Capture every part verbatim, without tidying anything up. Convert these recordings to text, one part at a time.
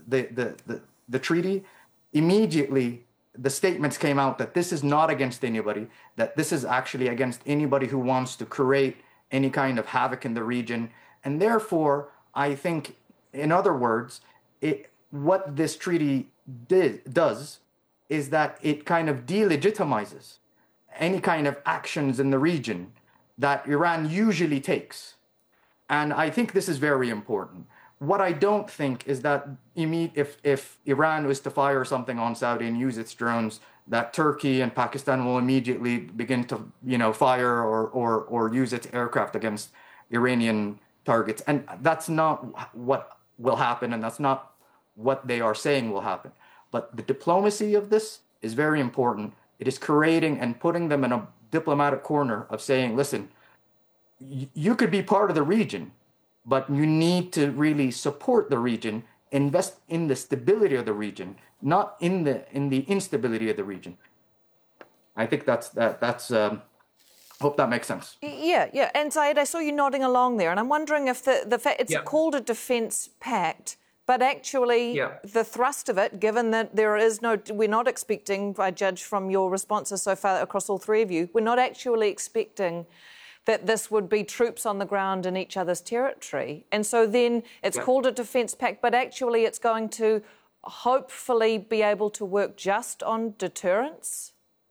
the, the, the, the treaty, immediately the statements came out that this is not against anybody, that this is actually against anybody who wants to create any kind of havoc in the region. And therefore, I think, in other words, it, what this treaty did, does is that it kind of delegitimizes any kind of actions in the region that Iran usually takes. And I think this is very important. What I don't think is that if, if Iran was to fire something on Saudi and use its drones, that Turkey and Pakistan will immediately begin to, you know, fire or, or, or use its aircraft against Iranian targets. And that's not what will happen, and that's not what they are saying will happen. But the diplomacy of this is very important. It is creating and putting them in a diplomatic corner of saying, listen, y- you could be part of the region, but you need to really support the region, invest in the stability of the region, not in the in the instability of the region. I think that's that that's um, hope that makes sense. Yeah, yeah. And Zayed, I saw you nodding along there, and I'm wondering if the, the fact it's yeah. called a defence pact, but actually yeah. the thrust of it, given that there is no, we're not expecting, I judge from your responses so far across all three of you, we're not actually expecting that this would be troops on the ground in each other's territory. And so then it's yeah. called a defence pact, but actually it's going to hopefully be able to work just on deterrence?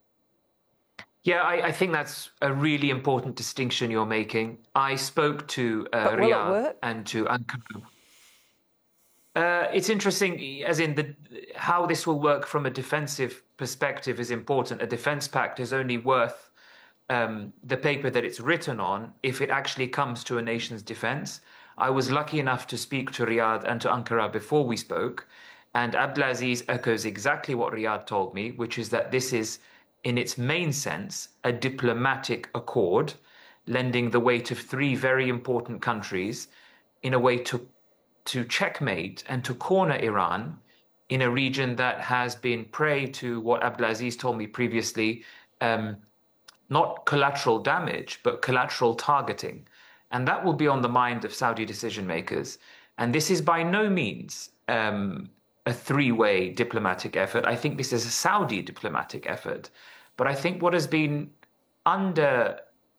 Yeah, I, I think that's a really important distinction you're making. I spoke to uh, but will Riyadh it work? and to Ankara. Uh, it's interesting, as in the how this will work from a defensive perspective is important. A defence pact is only worth um, the paper that it's written on if it actually comes to a nation's defence. I was lucky enough to speak to Riyadh and to Ankara before we spoke, and Abdulaziz echoes exactly what Riyadh told me, which is that this is, in its main sense, a diplomatic accord, lending the weight of three very important countries in a way to to checkmate and to corner Iran in a region that has been prey to what Abdulaziz told me previously, um, not collateral damage, but collateral targeting. And that will be on the mind of Saudi decision makers. And this is by no means um, a three-way diplomatic effort. I think this is a Saudi diplomatic effort. But I think what has been under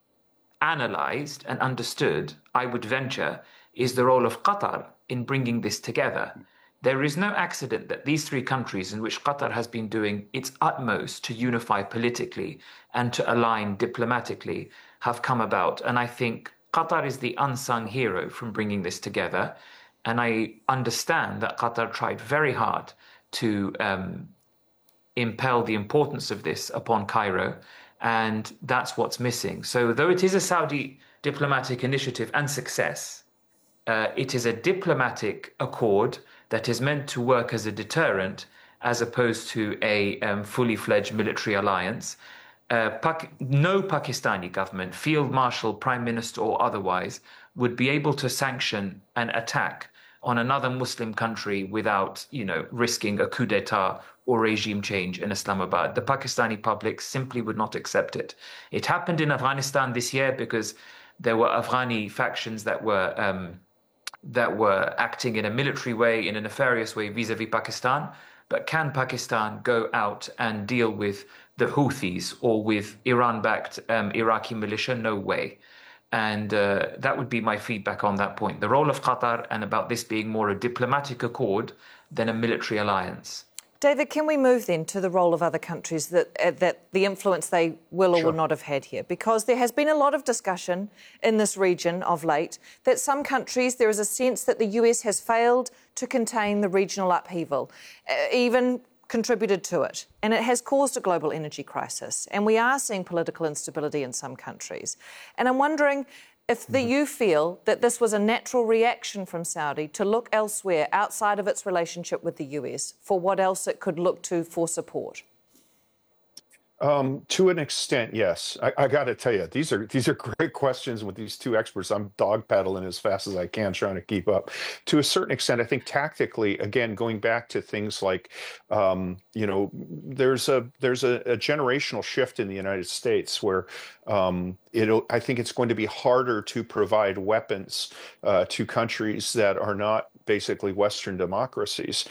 analyzed and understood, I would venture, is the role of Qatar in bringing this together. There is no accident that these three countries, in which Qatar has been doing its utmost to unify politically and to align diplomatically, have come about. And I think Qatar is the unsung hero from bringing this together. And I understand that Qatar tried very hard to um, impel the importance of this upon Cairo, and that's what's missing. So though it is a Saudi diplomatic initiative and success, uh, it is a diplomatic accord that is meant to work as a deterrent as opposed to a um, fully fledged military alliance. Uh, Pak- no Pakistani government, field marshal, prime minister or otherwise, would be able to sanction an attack on another Muslim country without, you know, risking a coup d'etat or regime change in Islamabad. The Pakistani public simply would not accept it. It happened in Afghanistan this year because there were Afghani factions that were um, that were acting in a military way, in a nefarious way vis-a-vis Pakistan. But can Pakistan go out and deal with the Houthis or with Iran-backed um, Iraqi militia? No way. And uh, that would be my feedback on that point. The role of Qatar and about this being more a diplomatic accord than a military alliance. David, can we move then to the role of other countries, that uh, that the influence they will or Sure. will not have had here? Because there has been a lot of discussion in this region of late that some countries, there is a sense that the U S has failed to contain the regional upheaval, uh, even contributed to it, and it has caused a global energy crisis. And we are seeing political instability in some countries. And I'm wondering if the, you feel that this was a natural reaction from Saudi to look elsewhere outside of its relationship with the U S for what else it could look to for support. Um, to an extent, yes. I, I got to tell you, these are these are great questions with these two experts. I'm dog paddling as fast as I can, trying to keep up. To a certain extent, I think tactically, again, going back to things like, um, you know, there's a there's a, a generational shift in the United States where um, it'll. I think it's going to be harder to provide weapons uh, to countries that are not basically Western democracies.